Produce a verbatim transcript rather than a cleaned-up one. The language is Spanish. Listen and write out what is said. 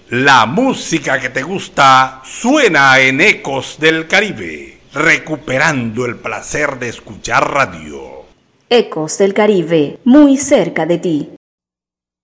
La música que te gusta suena en Ecos del Caribe, recuperando el placer de escuchar radio. Ecos del Caribe, muy cerca de ti.